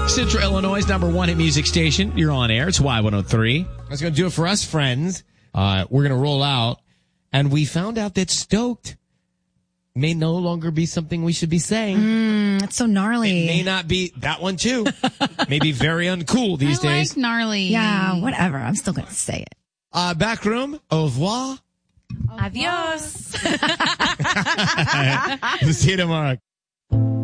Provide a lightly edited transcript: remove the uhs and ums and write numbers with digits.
Central Illinois' number one hit music station. You're on air. It's Y103. That's going to do it for us, friends. We're going to roll out. And we found out that stoked may no longer be something we should be saying. That's so gnarly. It may not be that one, too. Maybe very uncool these days. Like gnarly. Yeah, whatever. I'm still going to say it. Back room, au revoir. Adios. See you tomorrow.